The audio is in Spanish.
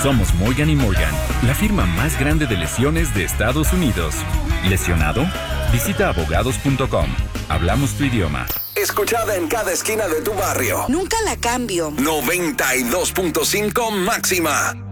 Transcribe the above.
Somos Morgan & Morgan, la firma más grande de lesiones de Estados Unidos. ¿Lesionado? Visita abogados.com. Hablamos tu idioma. Escuchada en cada esquina de tu barrio. Nunca la cambio. 92.5 máxima.